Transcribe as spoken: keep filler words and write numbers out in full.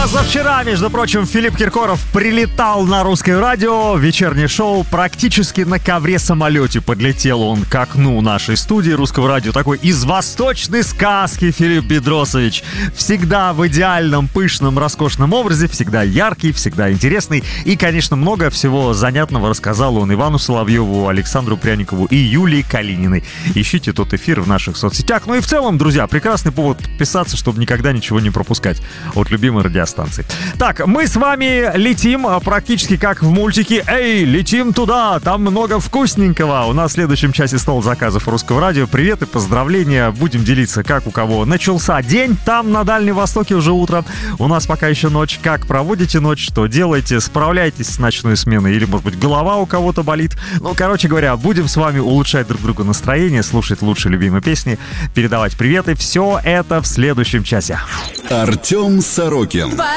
Позавчера, между прочим, Филипп Киркоров прилетал на русское радио. Вечернее шоу практически на ковре-самолете подлетел он к окну нашей студии русского радио. Такой из восточной сказки Филипп Бедросович. Всегда в идеальном, пышном, роскошном образе. Всегда яркий, всегда интересный. И, конечно, много всего занятного рассказал он Ивану Соловьеву, Александру Пряникову и Юлии Калининой. Ищите тот эфир в наших соцсетях. Ну и в целом, друзья, прекрасный повод подписаться, чтобы никогда ничего не пропускать от любимой радиостанции. Так, мы с вами летим практически как в мультике. Эй, летим туда, там много вкусненького. У нас в следующем часе стол заказов русского радио. Привет и поздравления. Будем делиться, как у кого начался день. Там на Дальнем Востоке уже утро. У нас пока еще ночь. Как проводите ночь, что делаете? Справляетесь с ночной сменой? Или, может быть, голова у кого-то болит? Ну, короче говоря, будем с вами улучшать друг другу настроение, слушать лучшие любимые песни, передавать приветы. Все это в следующем часе. Артем Сорокин.